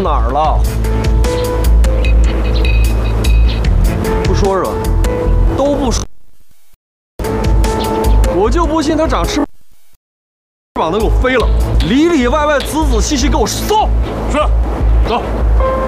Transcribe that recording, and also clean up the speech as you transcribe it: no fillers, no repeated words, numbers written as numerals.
哪儿了？不说说，都不说，我就不信它长翅膀能给我飞了，里里外外仔仔细细给我搜。 是，走。